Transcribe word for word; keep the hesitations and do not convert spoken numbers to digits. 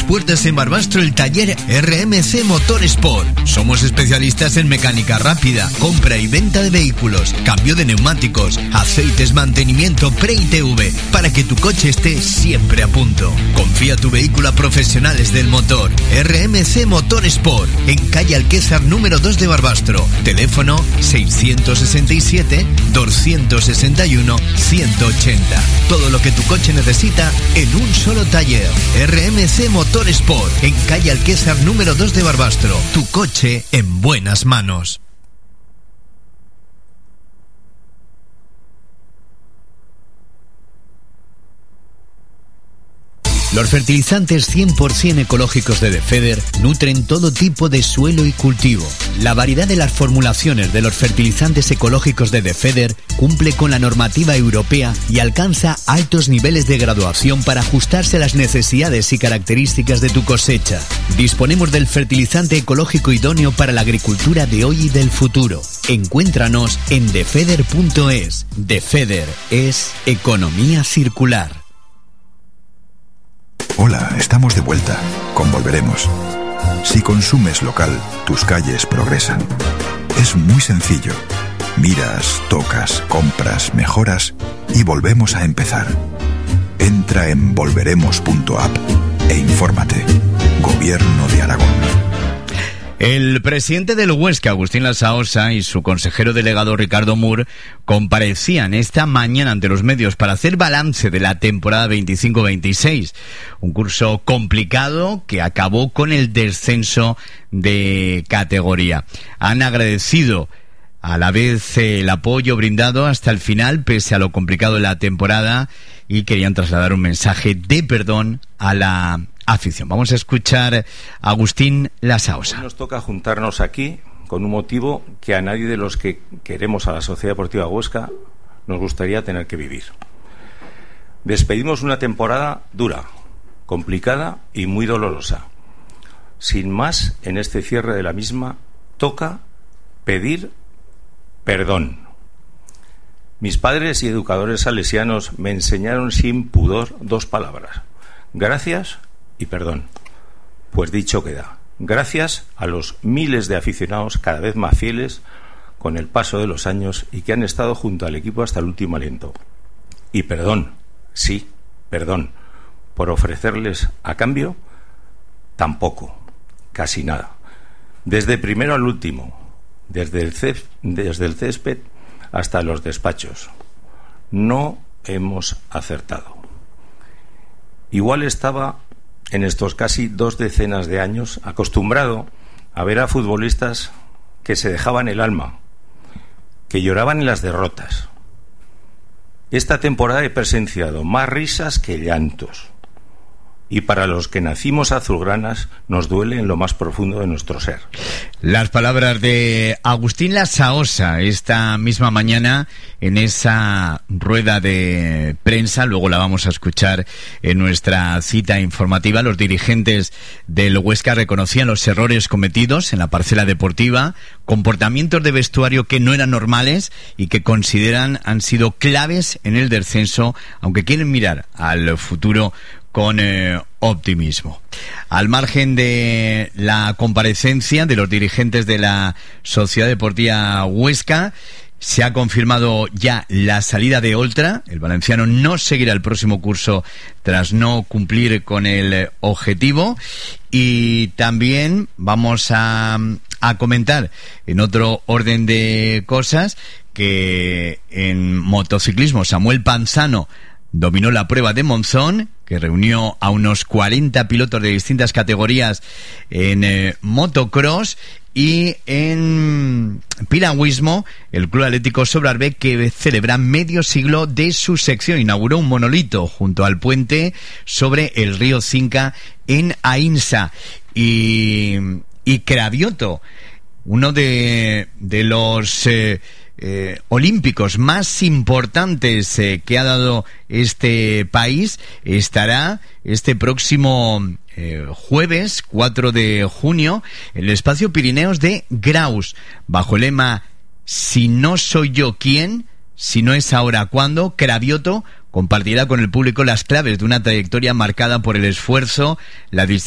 puertas en Barbastro el taller R M C Motorsport. Somos especialistas en mecánica rápida, compra y venta de vehículos, cambio de neumáticos, aceites, mantenimiento pre-I T V, para que tu coche esté siempre a punto. Confía tu vehículo a profesionales del motor. R M C Motorsport, en calle Alquézar número dos de Barbastro. Teléfono seiscientos sesenta y siete, doscientos sesenta y uno, ciento ochenta. Todo lo que tu coche necesita en un solo taller. R M C Motorsport, en calle Alquézar número dos de Barbastro. Tu coche en buenas manos. Los fertilizantes cien por ciento ecológicos de Defeder nutren todo tipo de suelo y cultivo. La variedad de las formulaciones de los fertilizantes ecológicos de Defeder cumple con la normativa europea y alcanza altos niveles de graduación para ajustarse a las necesidades y características de tu cosecha. Disponemos del fertilizante ecológico idóneo para la agricultura de hoy y del futuro. Encuéntranos en defeder punto es. Defeder es economía circular. Hola, estamos de vuelta. Con Volveremos. Si consumes local, tus calles progresan. Es muy sencillo. Miras, tocas, compras, mejoras y volvemos a empezar. Entra en volveremos punto app e infórmate. Gobierno de Aragón. El presidente del Huesca, Agustín Lasaosa, y su consejero delegado Ricardo Mur comparecían esta mañana ante los medios para hacer balance de la temporada veinticinco veintiséis. Un curso complicado que acabó con el descenso de categoría. Han agradecido a la vez el apoyo brindado hasta el final, pese a lo complicado de la temporada, y querían trasladar un mensaje de perdón a la afición. Vamos a escuchar a Agustín Lasaosa. Nos toca juntarnos aquí con un motivo que a nadie de los que queremos a la Sociedad Deportiva Huesca nos gustaría tener que vivir. Despedimos una temporada dura, complicada y muy dolorosa. Sin más, en este cierre de la misma, toca pedir perdón. Mis padres y educadores salesianos me enseñaron sin pudor dos palabras: gracias y perdón. Pues dicho queda. Gracias a los miles de aficionados cada vez más fieles con el paso de los años y que han estado junto al equipo hasta el último aliento. Y perdón, sí, perdón, por ofrecerles a cambio tampoco, casi nada. Desde primero al último, desde el césped, desde el césped hasta los despachos. No hemos acertado. Igual estaba en estos casi dos decenas de años acostumbrado a ver a futbolistas que se dejaban el alma, que lloraban en las derrotas. Esta temporada he presenciado más risas que llantos, y para los que nacimos azulgranas nos duele en lo más profundo de nuestro ser. Las palabras de Agustín Lasaosa esta misma mañana en esa rueda de prensa, luego la vamos a escuchar en nuestra cita informativa. Los dirigentes del Huesca reconocían los errores cometidos en la parcela deportiva, comportamientos de vestuario que no eran normales y que consideran han sido claves en el descenso, aunque quieren mirar al futuro con eh, optimismo. Al margen de la comparecencia de los dirigentes de la Sociedad Deportiva Huesca, se ha confirmado ya la salida de Oltra. El valenciano no seguirá el próximo curso tras no cumplir con el objetivo. Y también vamos a, a comentar, en otro orden de cosas, que en motociclismo Samuel Panzano dominó la prueba de Monzón, que reunió a unos cuarenta pilotos de distintas categorías en eh, motocross. Y en piragüismo, el Club Atlético Sobrarbe, que celebra medio siglo de su sección, inauguró un monolito junto al puente sobre el río Cinca en Aínsa. Y, y Cravioto, uno de, de los eh, eh, olímpicos más importantes eh, que ha dado este país, estará este próximo Eh, jueves cuatro de junio en el espacio Pirineos de Graus, bajo el lema "Si no soy yo, ¿quién? Si no es ahora, ¿cuándo?". Cravioto compartirá con el público las claves de una trayectoria marcada por el esfuerzo, la